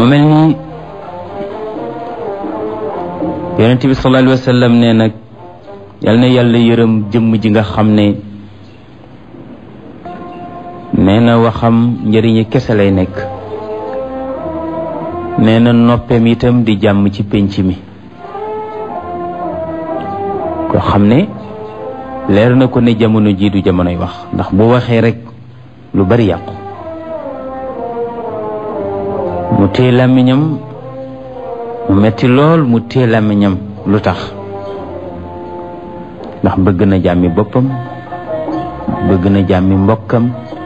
mu mel ni yonent bi sallallahu alayhi wa sallam ne nag yal na yàlla yërëm jëmm ji nga xam ne nee na waxam njëriñi kese lay nekk, nee na noppeem itam di jàmm ci pénc mi. koo xam ne leer na ko ne jamono jii du jamonoy wax, ndax bu waxee rek lu bari yàqu. mu téye làmmiñam, mu metti lool mu téye làmmiñam. lu tax? ndax bëgg na jàmmi boppam, bëgg na jàmmi mbokkam,